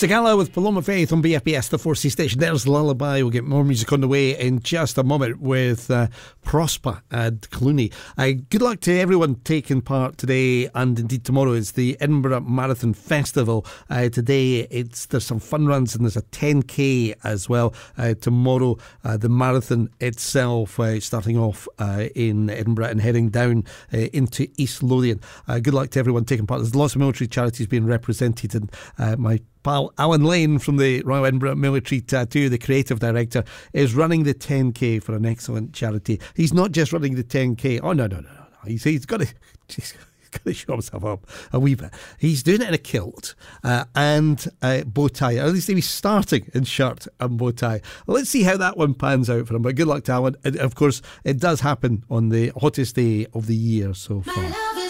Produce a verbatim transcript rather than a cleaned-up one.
Sagala with Paloma Faith on B F B S, the four C station. There's Lullaby. We'll get more music on the way in just a moment with uh, Prosper and Clooney. Uh, good luck to everyone taking part today, and indeed tomorrow is the Edinburgh Marathon Festival. Uh, today it's there's some fun runs and there's a ten K as well. Uh, tomorrow uh, the marathon itself uh, starting off uh, in Edinburgh and heading down uh, into East Lothian. Uh, good luck to everyone taking part. There's lots of military charities being represented, and uh, my pal Alan Lane from the Royal Edinburgh Military Tattoo, the creative director, is running the ten K for an excellent charity. He's not just running the ten K. Oh no no no no! He's he's got to. He's got to show himself up a wee bit. He's doing it in a kilt uh, and a bow tie. At least he's starting in shirt and bow tie. Let's see how that one pans out for him. But good luck to Alan. And of course, it does happen on the hottest day of the year so far.